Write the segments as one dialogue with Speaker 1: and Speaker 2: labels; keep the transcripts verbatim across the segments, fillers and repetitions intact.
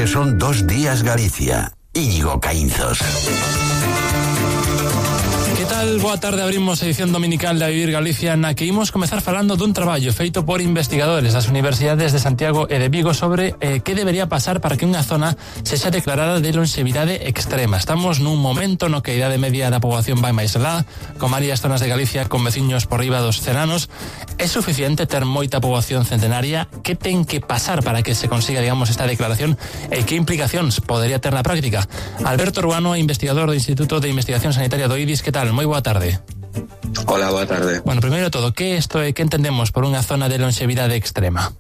Speaker 1: que son dos días Galicia. Íñigo Caínzos.
Speaker 2: Que tal? Boa tarde, abrimos a edición dominical de A Vivir Galicia, na que imos comezar falando dun traballo feito por investigadores das universidades de Santiago e de Vigo sobre eh, que debería pasar para que unha zona sexa declarada de longevidade extrema. Estamos nun momento no que a idade media da poboación vai máis alá, con varias zonas de Galicia con veciños por riba dos cen anos. É suficiente ter moita poboación centenaria? Que ten que pasar para que se consiga, digamos, esta declaración e que implicacións podería ter na práctica? Alberto Ruano, investigador do Instituto de Investigación Sanitaria do I D I S, que tal? Moi boa tarde.
Speaker 3: Hola, boa tarde.
Speaker 2: Bueno, primeiro de todo, que isto é que entendemos por unha zona de longevidade extrema?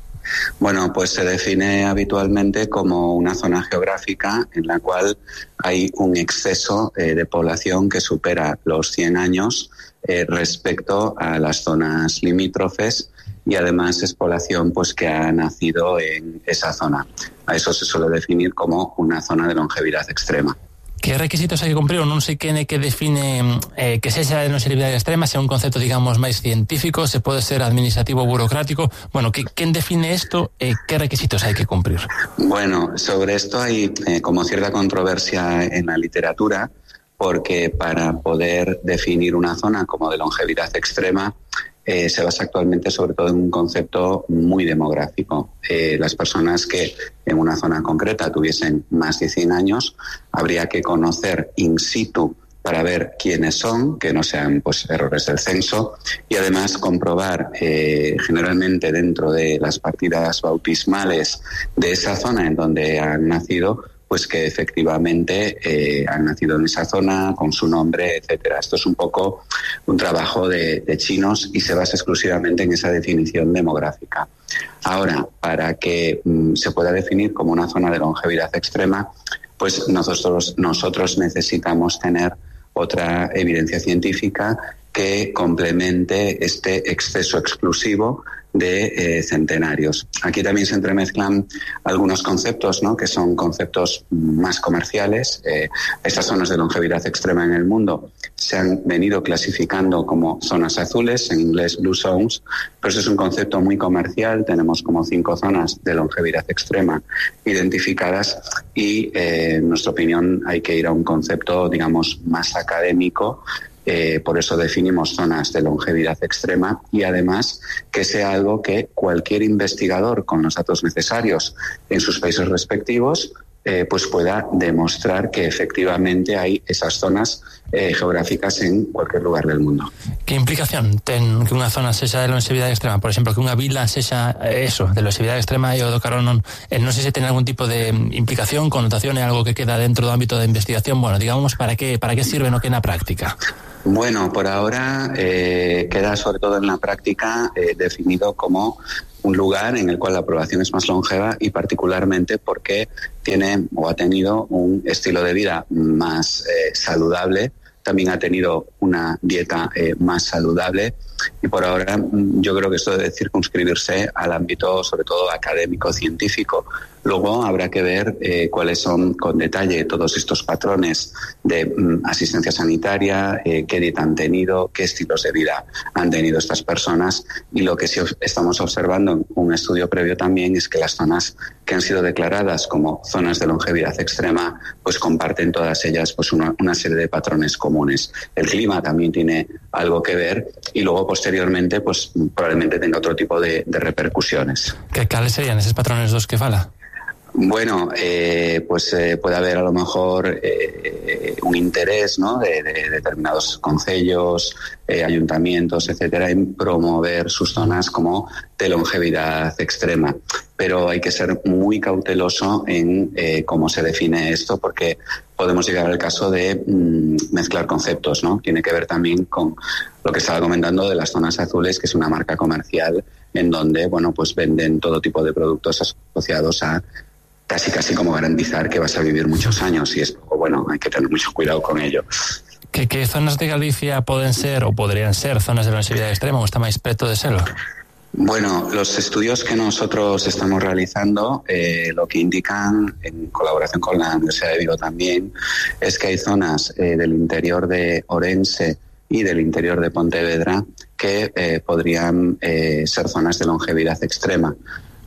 Speaker 3: Bueno, pues se define habitualmente como una zona geográfica en la cual hay un exceso eh, de población que supera los cien años eh, respecto a las zonas limítrofes, y además es población pues que ha nacido en esa zona. A eso se suele definir como una zona de longevidad extrema.
Speaker 2: Que requisitos hai que cumprir? Non sei quen é que define eh, que sexa de longevidade extrema, se é un concepto, digamos, máis científico, se pode ser administrativo, burocrático. Bueno, que, quen define isto e eh, que requisitos hai que cumplir?
Speaker 3: Bueno, sobre esto hay eh, como cierta controversia en la literatura, porque para poder definir una zona como de longevidad extrema Eh, se basa actualmente sobre todo en un concepto muy demográfico. Eh, las personas que en una zona concreta tuviesen más de cien años, habría que conocer in situ para ver quiénes son, que no sean pues errores del censo, y además comprobar eh, generalmente dentro de las partidas bautismales de esa zona en donde han nacido, pues que efectivamente eh, han nacido en esa zona con su nombre, etcétera. Esto es un poco un trabajo de, de chinos y se basa exclusivamente en esa definición demográfica. Ahora, para que mm, se pueda definir como una zona de longevidad extrema, pues nosotros, nosotros necesitamos tener otra evidencia científica que complemente este exceso exclusivo de eh, centenarios. Aquí también se entremezclan algunos conceptos, ¿no?, que son conceptos más comerciales. Eh, estas zonas de longevidad extrema en el mundo se han venido clasificando como zonas azules, en inglés blue zones, pero eso es un concepto muy comercial. Tenemos como cinco zonas de longevidad extrema identificadas y eh, en nuestra opinión hay que ir a un concepto, digamos, más académico. Eh, por eso definimos zonas de longevidad extrema, y además que sea algo que cualquier investigador con los datos necesarios en sus países respectivos eh, pues pueda demostrar que efectivamente hay esas zonas eh, geográficas en cualquier lugar del mundo.
Speaker 2: Que implicación ten que unha zona sexa de longevidade extrema? Por exemplo, que unha vila sexa eh, eso, de longevidade extrema, e o do carón non, eh, non sei se ten algún tipo de implicación, connotación, é algo que queda dentro do ámbito da investigación. Bueno, digamos, para que para que sirve no que na práctica?
Speaker 3: Bueno, por ahora eh, queda sobre todo en la práctica eh, definido como un lugar en el cual la población es más longeva, y particularmente porque tiene o ha tenido un estilo de vida más eh, saludable, también ha tenido una dieta eh, más saludable, y por ahora yo creo que esto debe circunscribirse al ámbito sobre todo académico, científico. Luego habrá que ver eh, cuáles son con detalle todos estos patrones de mm, asistencia sanitaria, eh, qué dieta han tenido, qué estilos de vida han tenido estas personas, y lo que sí estamos observando en un estudio previo también es que las zonas que han sido declaradas como zonas de longevidad extrema pues comparten todas ellas pues una, una serie de patrones comunes. El clima también tiene algo que ver, y luego posteriormente pues probablemente tenga otro tipo de, de repercusiones.
Speaker 2: Que cales serían esos patrones dos que fala?
Speaker 3: Bueno, eh, pues eh, puede haber a lo mejor eh, un interés, ¿no?, de, de determinados concellos, eh, ayuntamientos, etcétera, en promover sus zonas como de longevidad extrema. Pero hay que ser muy cauteloso en eh, cómo se define esto, porque podemos llegar al caso de mmm, mezclar conceptos, ¿no? Tiene que ver también con lo que estaba comentando de las zonas azules, que es una marca comercial en donde, bueno, pues venden todo tipo de productos asociados a casi casi como garantizar que vas a vivir muchos años, y es, bueno, hay que tener mucho cuidado con ello.
Speaker 2: Que, que zonas de Galicia poden ser ou podrían ser zonas de longevidade extrema, ou está máis preto de serlo?
Speaker 3: Bueno, los estudios que nosotros estamos realizando eh, lo que indican, en colaboración con la Universidad de Vigo también, es que hay zonas eh, del interior de Orense y del interior de Pontevedra que eh, podrían eh, ser zonas de longevidad extrema.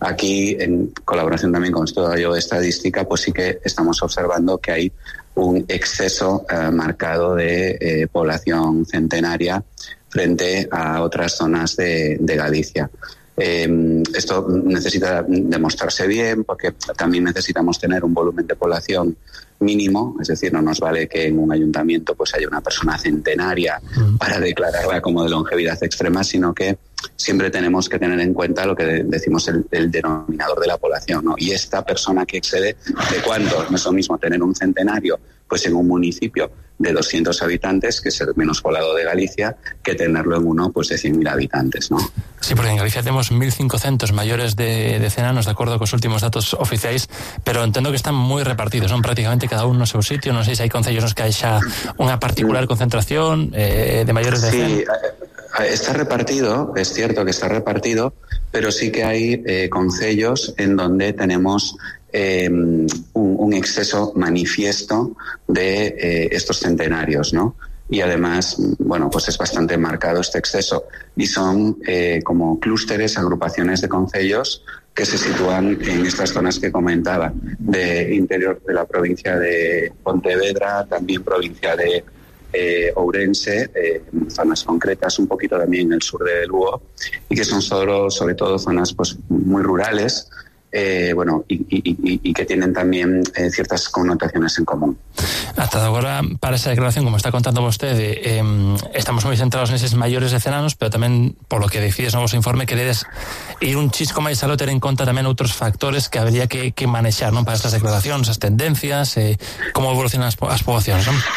Speaker 3: aquí, en colaboración también con Estudio de Estadística, pues sí que estamos observando que hay un exceso eh, marcado de eh, población centenaria frente a otras zonas de, de Galicia. Eh, esto necesita demostrarse bien porque también necesitamos tener un volumen de población mínimo, es decir, no nos vale que en un ayuntamiento pues haya una persona centenaria para declararla como de longevidad extrema, sino que siempre tenemos que tener en cuenta lo que decimos el, el denominador de la población, ¿no? Y esta persona que excede, ¿de cuánto? No es lo mismo tener un centenario pues en un municipio de doscientos habitantes, que es el menos poblado de Galicia, que tenerlo en uno pues de cien mil habitantes, ¿no?
Speaker 2: Sí, porque en Galicia tenemos mil quinientos mayores de, de cenanos, de acuerdo con los últimos datos oficiales, pero entiendo que están muy repartidos, son prácticamente cada uno en su sitio. No sé si hay concellos nos que haya una particular concentración eh, de mayores de cien.
Speaker 3: Sí, está repartido, es cierto que está repartido, pero sí que hay eh, concellos en donde tenemos eh, un, un exceso manifiesto de eh, estos centenarios, ¿no? Y además, bueno, pues es bastante marcado este exceso. Y son eh, como clústeres, agrupaciones de concellos que se sitúan en estas zonas que comentaba, de interior de la provincia de Pontevedra, también provincia de eh, Ourense, eh, zonas concretas, un poquito también en el sur de Lugo, y que son solo, sobre todo zonas pues muy rurales, Eh, bueno, y, y, y, y que tienen también eh, ciertas connotaciones en común.
Speaker 2: Hasta ahora, para esa declaración, como está contando usted, eh, estamos muy centrados en esos mayores de cenanos, pero tamén, por lo que decides no vos informe, queredes ir un chisco máis aló, ter en conta tamén outros factores que habría que, que manexar, non, para estas declaracións, as tendencias, eh, como evolucionan as, as poboacións, non?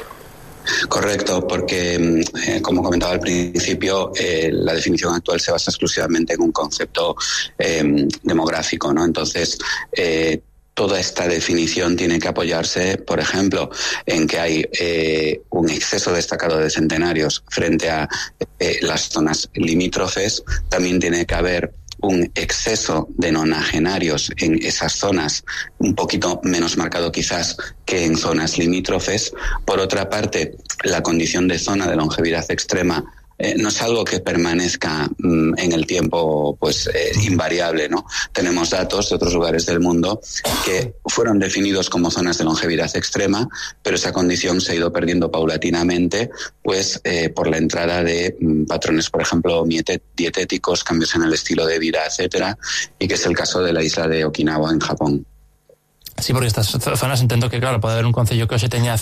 Speaker 3: Correcto, porque eh, como comentaba al principio, eh, la definición actual se basa exclusivamente en un concepto eh, demográfico, ¿no? Entonces, eh, toda esta definición tiene que apoyarse, por ejemplo, en que hay eh, un exceso destacado de centenarios frente a eh, las zonas limítrofes. También tiene que haber un exceso de nonagenarios en esas zonas, un poquito menos marcado quizás que en zonas limítrofes. Por otra parte, la condición de zona de longevidad extrema eh, no es algo que permanezca mm, en el tiempo pues eh, invariable, ¿no? Tenemos datos de otros lugares del mundo que fueron definidos como zonas de longevidad extrema, pero esa condición se ha ido perdiendo paulatinamente pues eh, por la entrada de mm, patrones, por ejemplo, dietéticos, cambios en el estilo de vida, etcétera, y que es el caso de la isla de Okinawa en Japón.
Speaker 2: Sí, porque estas zonas entiendo que, claro, puede haber un concello que hoxe teña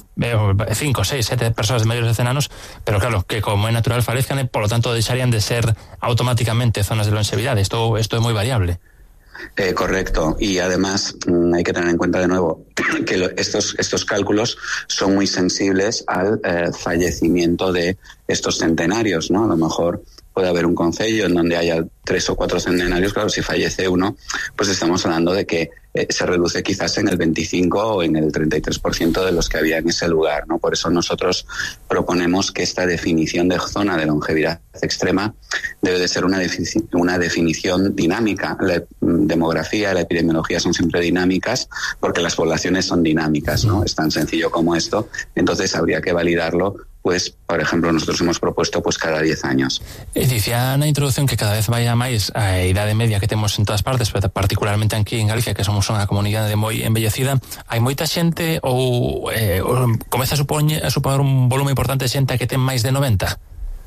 Speaker 2: cinco, seis, sete persoas de mayores de cenanos, pero claro, que como é natural falezcan, e, por lo tanto, deixarían de ser automáticamente zonas de longevidade. Esto, esto es muy variable.
Speaker 3: Eh, correcto, y además mmm, hay que tener en cuenta de nuevo que lo, estos, estos cálculos son muy sensibles al eh, fallecimiento de estos centenarios, ¿no? A lo mejor puede haber un concello en donde haya tres o cuatro centenarios, claro, si fallece uno, pues estamos hablando de que eh, se reduce quizás en el veinticinco o en el treinta y tres por ciento de los que había en ese lugar, ¿no? Por eso nosotros proponemos que esta definición de zona de longevidad extrema debe de ser una, defici- una definición dinámica. La demografía, la epidemiología son siempre dinámicas porque las poblaciones son dinámicas, ¿no? Es tan sencillo como esto. Entonces habría que validarlo. Pues, por ejemplo, nosotros hemos propuesto pues cada diez años.
Speaker 2: E dicía na introducción que cada vez vaya máis a idade media que temos en todas partes, pero particularmente aquí en Galicia, que somos unha comunidade moi envellecida, hai moita xente ou, eh, ou comeza a supoñer, a supoñer un volume importante de xente que ten máis de noventa?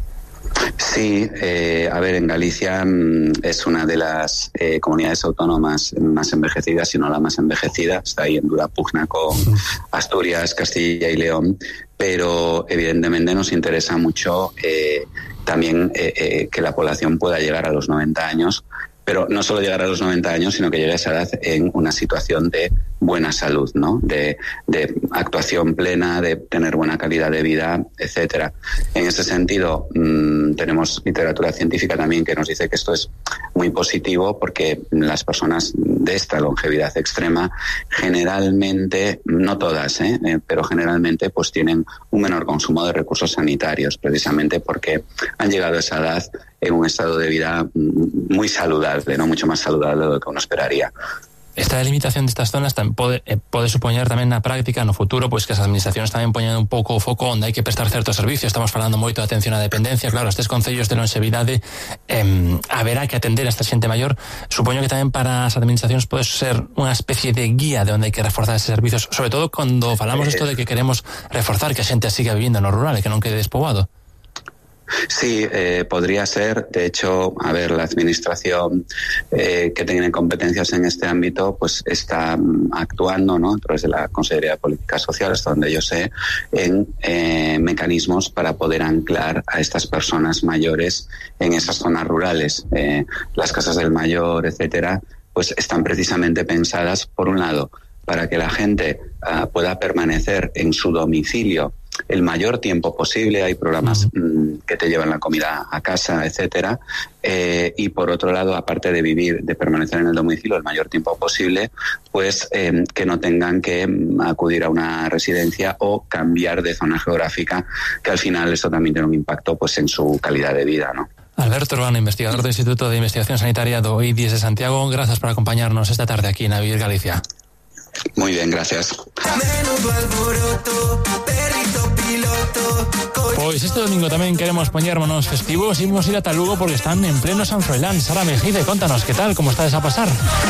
Speaker 3: Sí, eh, a ver, en Galicia mmm, es una de las eh, comunidades autónomas más envejecidas, si no la más envejecida. Está ahí en dura pugna con Asturias, Castilla y León, pero evidentemente nos interesa mucho eh, también eh, eh, que la población pueda llegar a los noventa años, pero no solo llegar a los noventa años, sino que llegue a esa edad en una situación de buena salud, ¿no? De, de actuación plena, de tener buena calidad de vida, etcétera. En ese sentido, mmm, tenemos literatura científica también que nos dice que esto es muy positivo porque las personas de esta longevidad extrema generalmente, no todas, ¿eh? Eh, pero generalmente pues tienen un menor consumo de recursos sanitarios, precisamente porque han llegado a esa edad en un estado de vida muy saludable, no mucho más saludable de lo que uno esperaría.
Speaker 2: esta delimitación de estas zonas tamén pode, eh, pode supoñer tamén na práctica, no futuro, pois que as administracións tamén poñen un pouco o foco onde hai que prestar certos servicios. Estamos falando moito de atención á dependencia, claro, estes concellos de longevidade eh, haberá que atender a esta xente maior. Supoño que tamén para as administracións pode ser unha especie de guía de onde hai que reforzar eses servicios, sobre todo cando falamos isto de que queremos reforzar que a xente siga vivindo no rural e que non quede despoboado.
Speaker 3: Sí, eh, podría ser. De hecho, a ver, la administración eh, que tiene competencias en este ámbito, pues está um, actuando, ¿no?, a través de la Consejería de Políticas Sociales, hasta donde yo sé, en eh, mecanismos para poder anclar a estas personas mayores en esas zonas rurales. Eh, las casas del mayor, etcétera, pues están precisamente pensadas, por un lado, para que la gente uh, pueda permanecer en su domicilio el mayor tiempo posible. Hay programas mmm, que te llevan la comida a casa, etcétera, eh, y por otro lado, aparte de vivir, de permanecer en el domicilio el mayor tiempo posible, pues eh, que no tengan que mm, acudir a una residencia o cambiar de zona geográfica, que al final eso también tiene un impacto pues en su calidad de vida, ¿no?
Speaker 2: Alberto Urbano, investigador del Instituto de Investigación Sanitaria do I D I S de Santiago, gracias por acompañarnos esta tarde aquí en A Vivir Galicia.
Speaker 3: Muy bien, gracias.
Speaker 2: Pois este domingo tamén queremos poñernos festivos e imos ir ata Lugo porque están en pleno San Froilán. Sara Mejide, contanos, que tal, como estades a pasar?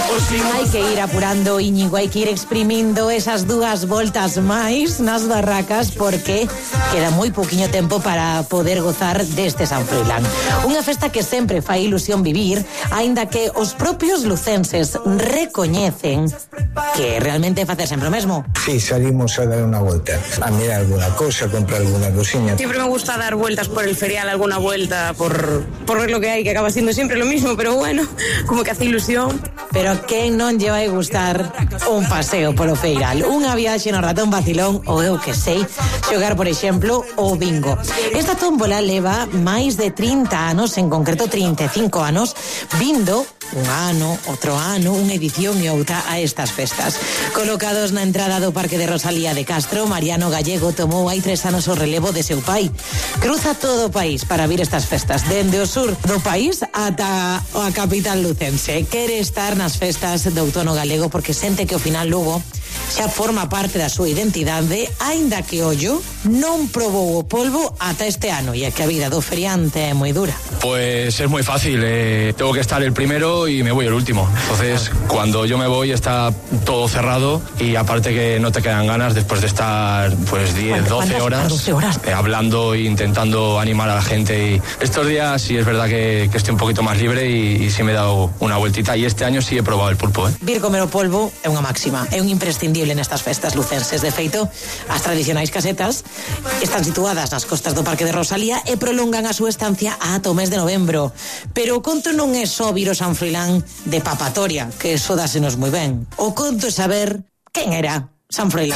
Speaker 4: Hai que ir apurando, Íñigo, hai que ir exprimindo esas dúas voltas máis nas barracas porque queda moi pouquiño tempo para poder gozar deste San Froilán. Unha festa que sempre fai ilusión vivir, aínda que os propios lucenses recoñecen que realmente facer sempre o mesmo.
Speaker 5: Sí, salimos a dar unha volta, a mirar alguna cosa, comprar alguna cosiña.
Speaker 6: Siempre me gusta dar vueltas por el ferial, alguna vuelta por, por ver lo que hay, que acaba siendo siempre lo mismo, pero bueno, como que hace ilusión.
Speaker 4: Pero quen non lle vai gustar un paseo polo feiral, unha viaxe no ratón vacilón ou eu que sei, xogar, por exemplo, o bingo. Esta tómbola leva máis de trinta anos, en concreto trinta e cinco anos, vindo un ano, outro ano, unha edición e outra a estas festas. Colocados na entrada do Parque de Rosalía de Castro, Mariano Gallego tomou hai tres anos o relevo de seu pai. Cruza todo o país para vir estas festas, dende o sur do país ata a capital lucense. Quere estar nas festas do outono galego porque sente que ao final Lugo xa forma parte da súa identidade, aínda que ollo non probou o polvo ata este ano, e é que a vida do feriante é moi dura.
Speaker 7: Pues es muy fácil, eh, tengo que estar el primero y me voy el último. Entonces, cuando yo me voy está todo cerrado y aparte que no te quedan ganas después de estar pues diez, doce horas,
Speaker 4: doce horas?
Speaker 7: Eh, hablando e intentando animar a la gente. Y estos días sí es verdad que, que estoy un poquito más libre y, y sí me he dado una vueltita, y este año sí he probado el pulpo. ¿eh?
Speaker 4: Vir comer o polvo é unha máxima, é un imprescindible nestas festas lucenses. De feito, as tradicionais casetas están situadas nas costas do Parque de Rosalía e prolongan a súa estancia ata o mes de novembro. Pero o conto non é só vir o San Froilán de papatoria, que eso dásenos moi ben. O conto é saber quen era San Froilán.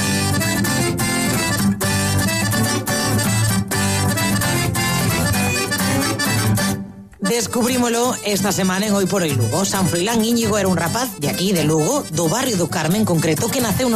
Speaker 4: Descubrímolo esta semana en Hoy por Hoy Lugo. San Froilán Íñigo era un rapaz de aquí, de Lugo, do barrio do Carmen en concreto, que naceu no